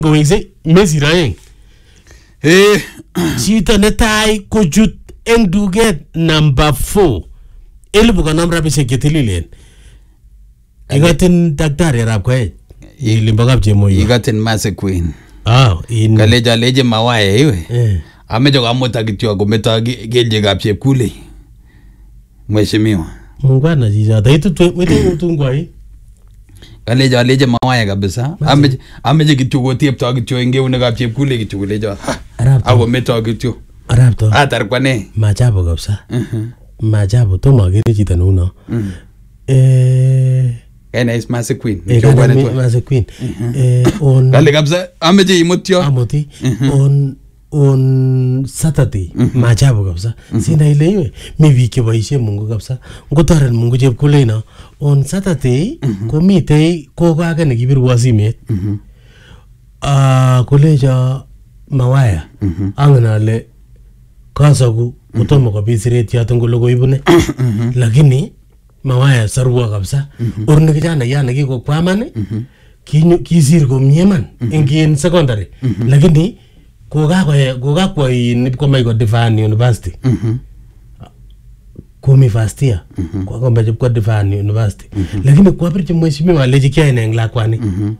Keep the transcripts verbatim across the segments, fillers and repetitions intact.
Gowekse mesiraeng. Eh, chito netai kochut eng duket number four. Elibu kanam rabishek chetililen. Ikatin daktari arap koech. Ilimbo kap chemoyo. Ikatin Mercy Queen. Ah, in Kaleja leje mawae iwe. Eh. Amejo kamuta kityo kometa gelje kap chepkule. Mheshimiwa. Mungwana chicha. Taitu tu mwete utungwai. Kaleja leje mawae kabisa. Ameje ameje kityo kotiepto kityo eng eunek kap chepkule kityo kolejo. Arap. Ako meto kityo. Arap to. Atar kwane. Majabu kabisa. Mhm. Majabu tomo agere chito nuno. Mhm. Eh Ena is Mercy Queen. Eh, kana Mercy Queen. Eh, on Kale kabisa ameje imutyo. Amoti on on Saturday majabu kabisa. Sina ile iwe mi biik cheboisie Mungu kabisa. Ngotoren Mungu chepkuleino on Saturday komitei koko age nekibirwo simet. Ah, kolecho mawaya. Angen ale kasaku kotomo kobit siret yoton kole koibune. Lakini mawaya sarwa kabisa. Orne kijana yana kikokwaman kisir komie man eng secondary. Lakini kokakwa kokakwa in komai ko Divine University. Komi first year. Kwa kombe kwa Divine University. Lakini kwa birche mheshimiwa aleji kia ina eng lakwani.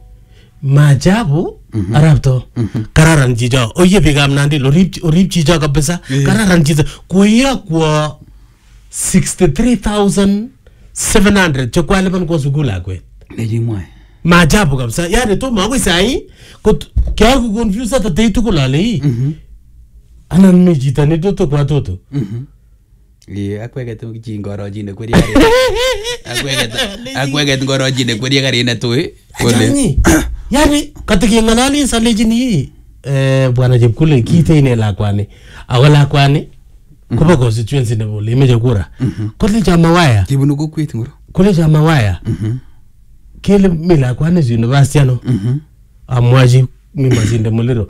Majabu arapto kararan chicho oye bikam Nandi orip orip chicho kabisa kararan chicho kuya kwa sixty-three thousand seven hundred chokwa lipan kwa sukula akwet Leji mwae. Majabu kabisa yani to mawe sai kot kya ku confuse ata te tu kula le ana no chita ne toto kwa toto Mhm. Ye akwege to jingoro jine kweri. Akwege akwege ngoro jine kweri gari na to e. Yani yani katiki ngalali salejini eh bwana chepkule kite ine lakwani ago lakwani kuba constituency ne bole imeje kura kole chama waya Kibunu kokwet ngoro. kole chama waya Mhm. kele mi lakwani zi university ano Mhm. amwaji mi mazinde muliro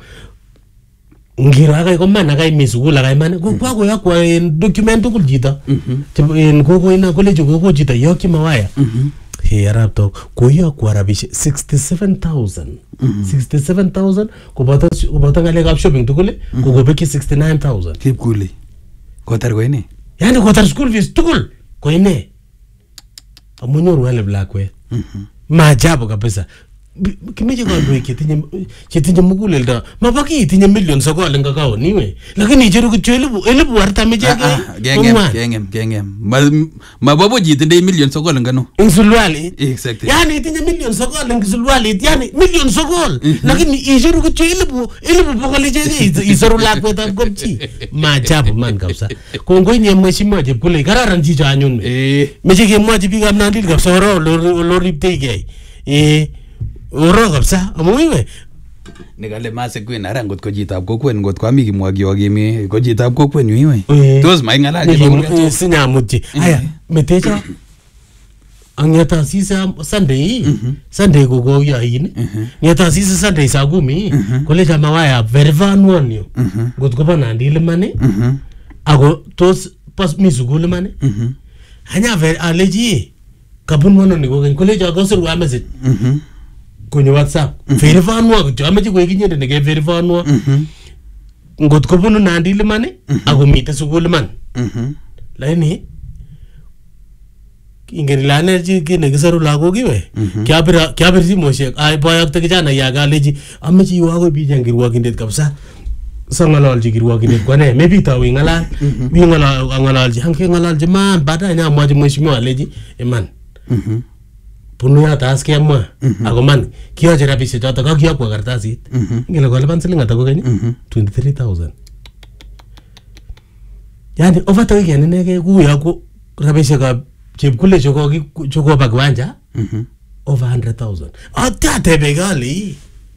ngiro akai komana kai mi sukul akai mane ko kwa ko yakwa en document kul jita en koko ina kole koko jita yoki mawaya Mhm. He arapto kuyo kwa rabish sixty-seven thousand sixty-seven thousand kubata kubata ngale kap shopping tukule kukobeki sixty-nine thousand Chepkule. Kotar ko ine. yani kotar school fees tukul ko ine amunyoru wale blackwe Mhm. maajabu kabisa kimeje kwa ndo kitinye kitinye mugulelda mabaki itinye million sokol nga kao niwe lakini ijeru kityo elibu elibu arta mejege Gengem gengem gengem. Ma mababo jitinde million sokol ngano. insulwali Exactly. yani itinye million sokol insulwali yani million sokol lakini ijeru kityo elibu elibu bokol jege isoru lakwet ab kopchi maajabu man kabisa kongoi ni mheshimiwa chepkule kararan chicho anyun Eh. meje kemwachi biik ab Nandi kabisa oro loriptegei eh oro kabisa amuiwe Nikale Mercy Queen ara ngot ko jitab kokwen ngot ko ami kimwagi ogimi ko jitab kokwen yu iwe. Eh. Tos mai ngalaji Niki sinyamuti aya metecho angeta sisa Sunday Sunday gogo yain ngeta sisa Sunday saa kumi kole chama waya very fun one yo ngot ko Nandi limane Mhm. ako tos pas mi sukul limane Mhm. hanya ver aleji kabun wono ni gogen kole jago sur wa message Mhm. kwenye WhatsApp verify nwa ko amechi ko ikinyende ne ke verify nwa Mhm. ngot ko bunu Nandi limane ako mite sukul man Mhm. lakini ingeni la energy kine kisaru lagok iwe kyabira kyabir simoshek ay boyakte kijana ya galeji amechi iwa ko bi jangirwakindet kabisa sangalalji kirwakindet kwane maybe taw ngalal bi ngalal ngalalji hanke ngalalji man bada nya mwaji mheshimiwa aleji iman Mhm. bunu ya tas kemwa ako man kiyoche rabishek choto kakiyokwa kartasit ngele kolipan siling ata kokeny twenty-three thousand yani over the weekend ineke kuya ko rabishek ab chepkule choko choko pa kiwanja Mhm. over one hundred thousand atatebe gali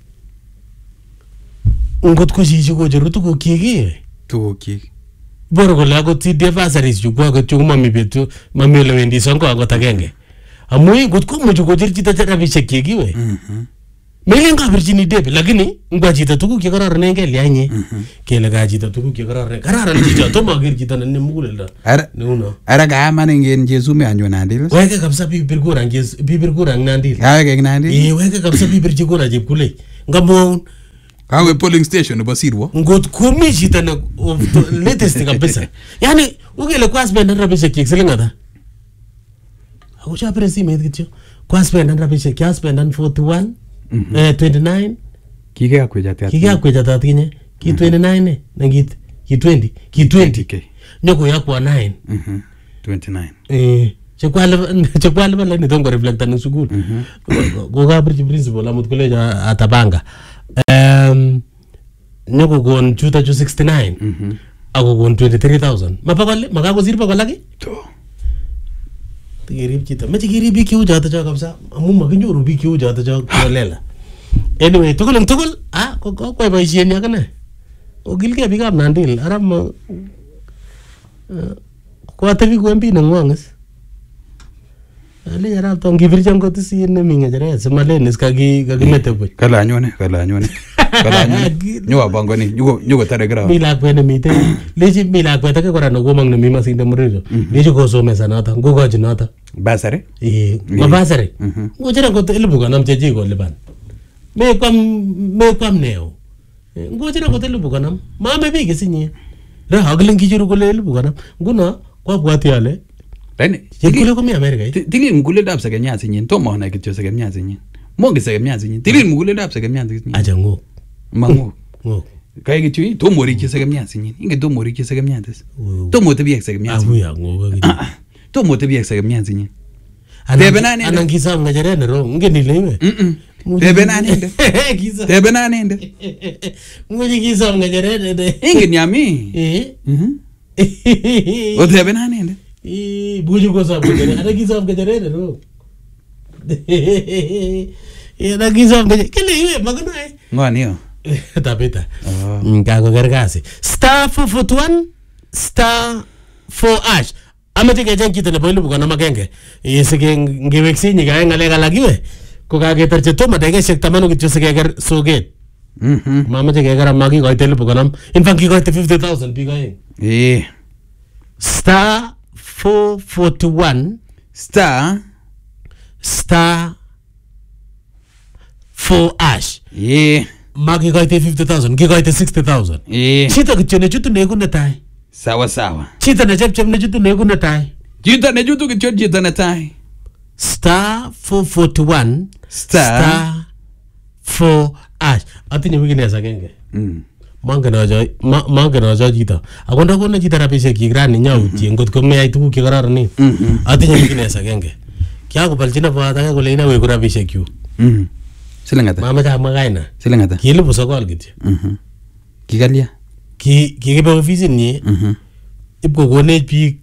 ngot ko chichi kocheru tuguk kyik Tukyik. boro kole akot C D F asaris chukwa akot chu mami betu mami ole wendi songo akot agenge amu ngot ko muchu kocher chito rabishek kyik iwe Mhm. melen kabirchini debe lakini ngwa chito tuguk chekararan kelyanye kele ka chito tuguk chekararan kararan chicho tomo aker chito ne muguleldo Ara neuno ara kaaman ingen Jesume anyo Nandi. weke kabisa bibir kura bibir kura Nandi Kawe kek Nandi. eh weke kabisa bibir kura chepkule ngamwaun Kawe polling station nebo Sirwo. Ngot komi chito ne of the latest kabisa. Yani ukele kwa spend rabishek chik siling ata. Ako cha pere simet kityo. Kwa spend rabishek kya spend forty-one eh twenty-nine Kike akweja tat. kike akweja tat kinye ki twenty-nine na kit ki twenty ki twenty K. nyoko yakwa nine Mhm. twenty-nine. eh chekwale chekwale bala ni tongo reflector ni school go ga bridge principal amut koleja atabanga um nyoko gon chuta chu sixty-nine Mhm. ako gon twenty-three thousand mapakole makako sir pakolaki To. tigirip chito meche kirip biik cheu choto cho kabisa amu makinyoru biik cheu choto cho kolela anyway tugul eng tugul ah ko kokwai boisiet ni akane ogilgei biikab Nandil ara ma kwatebi ku M P nengwongis ale arap tong kibirchon kotisin nemi ngecheret simalen is kaki kakimete buch Kala anyone, kala anyone. Kala anyone. Nyo abangoni, nyuko nyuko tare ground. mi lakwet nemiten lechi mi lakwet ake kora nekomong nemi Masinde Muricho lechi kosomesa noto ngokochi noto Basare? eh mabasare ngochera kot elibu konom chechi kolipan mekwam mekwam neo ngochera kot elibu konom mame biik isinye ra aglen kichiru kole elibu konom nguno kwabwati ale Bene. chekule komi Amerika ii Tilil muguleldab sekemnyat inyin, tomo onai kityo sekemnyat inyin. Monge sekemnyat inyin. Tilil muguleldab sekemnyat inyin. acha ngok Mangu. ngok Kai kityo ii tomo orikyi sekemnyat inyin. Inge tomo orikyi sekemnyat is. Tomo otebi ak sekemnyat. abuya ngok akini Tomo otebi ak sekemnyat inyin. Anan- Tebena nende. anan kisom ngecheret nero ngen ile iwe Mm. Tebena nende. kisom Tebena nende. ngochi kisom ngecheret nende Ingen yami. eh Mhm. O tebena nende. eh buju kosom ngecheret ana kisom ngecheret nero eh ana kisom ngecheret kile iwe makunoe Ngoni yo. tapita Oh. kakoker kasi star four forty-one star four ash amache kecheng chito nebo elibu konom agenge isike ngewekse nyikae ngalek alak iwe ko kaketar chetomo dakikaishek tamanu kityo sikeker soket Mhm. mamache keker ama kikoite elibu konom in fact kikoite fifty thousand biik aeng Eh. star four forty-one Star. star four ash Eh. makikoite fifty thousand kikoite sixty thousand Eh. chito kityo nechutu neku netai Sawa sawa. chito nechepchep nechutu neku netai Chito nechutu kityo chito netai. star four forty-one Star. star four ash atinye weakness agenge Mm. mangen acho ma- mangen acho chito ako ndakona chito rabisiek chik rani nyautye ngot ko meyai tuguk chekororonen Mhm. atinye weakness agenge kiakobalchina boyot ake kole inaweku rabisiek chuk Mhm. Siling ata? mamache amwa kaina Siling ata? ki elibu sokol kityo Mhm. Kikalya? ki kikibe ofisit nyi Mhm. ipkokonech biik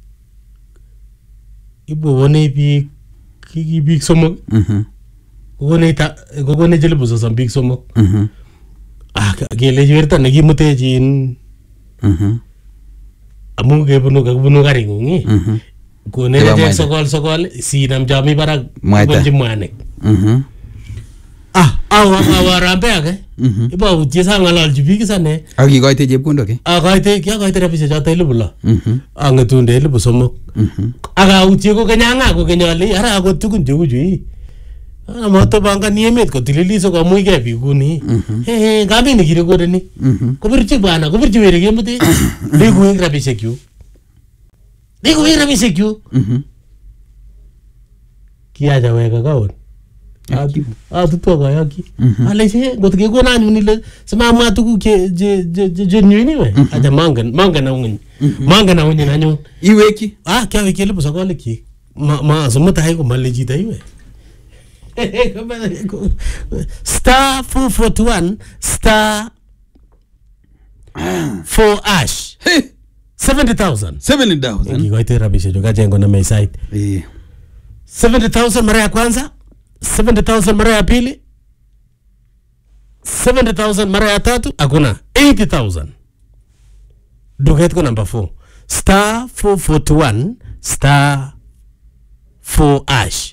ipkokonech biik ki biik somok Mhm. kokonech ta- kokonech elibu sosom biik somok Mhm. ah kelechi werto nekimutechin Mhm. amu kebunu kakibunu karing'ung ii Mhm. konech Chebo achek mwaita. sokol sokol sinam chomi barak Mwaita. kobunchi mwanik Mhm. ah awa awa rambe ake Mhm. ibautye sang'ololchi biik isane Ak kikoite chepkondok eh? akoite kiakoite rabisiek choto elibu lo Mhm. ang'etunde elibu somok Mhm. akautye kokeny kokeny ale ara akot tugun cheu chu ii amatopangani emet kotililit sikomuchkei biik kuni ehe kamin nekirekodeni Mhm. kopirchi bwana kopirchi werik kemutech likuwek rabisiek chuk likuwek rabisiek chuk Mhm. kiach awek account Aki. atutwo koyokyi Mhm. aleche ngot kekona anyun ile simamwa tuguk che che che che chenyuin iwe acha mangen mangen auny mangen auny anyun Iwekyi. ah kiawekyi elibu sokolik kyik ma ma simutai komale chito iwe star four forty-one star four ash Hey. seventy thousand seventy thousand. kikoite rabisiek chu kacheng koname sait Eh. seventy thousand mara ya kwanza seventy thousand mara ya pili seventy thousand mara ya tatu hakuna eighty thousand duket ko number four star four forty-one star four ash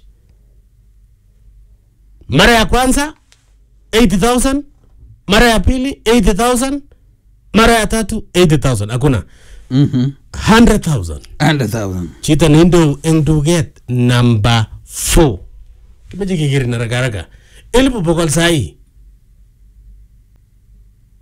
mara ya kwanza eighty thousand mara ya pili eighty thousand mara ya tatu eighty thousand hakuna Mhm. one hundred thousand one hundred thousand. chito neindo eng duket number four kimeche keker na rakaraka elipu bokol sahi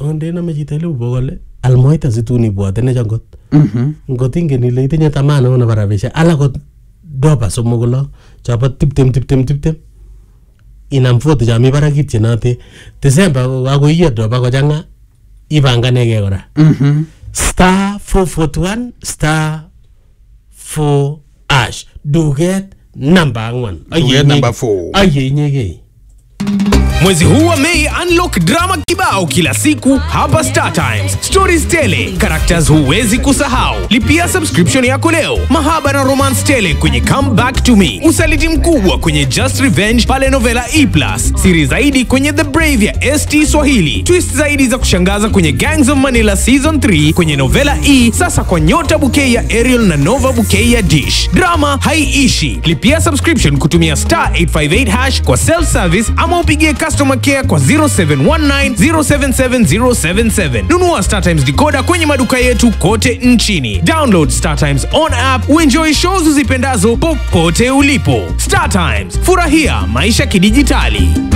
onde na mejita ile bogole almoita situni bwate ne jangot Mhm. ngot ingen ile itinye tamana ona barabisha ala got dopa somogulo chapa tiptem tiptem tiptem inam foto jami barakit chenate December ako iya dopa ko janga ipanganege kora Mhm. star four forty-one star four ash duget number angwan Duget number four. aye nyege. Mwezi huu wa Mei unlock drama kibao kila siku hapa Star Times. Stories tele, characters huwezi kusahau. Lipia subscription yako leo. Mahaba na romance tele kwenye Come Back to Me. Usaliti mkubwa kwenye Just Revenge pale Novela E plus. Siri zaidi kwenye The Brave ya S T Swahili. Twist zaidi za kushangaza kwenye Gangs of Manila Season three kwenye Novela E, sasa kwa Nyota Bouquet ya Ariel na Nova Bouquet ya Dish. Drama haiishi. Lipia subscription kutumia star eight five eight hash kwa self service ama upigie customer care kwa zero seven one nine zero seven seven zero seven seven. Nunua Star Times decoder kwenye maduka yetu kote nchini. Download Star Times on app, uenjoy shows uzipendazo popote ulipo. Star Times, furahia maisha kidijitali.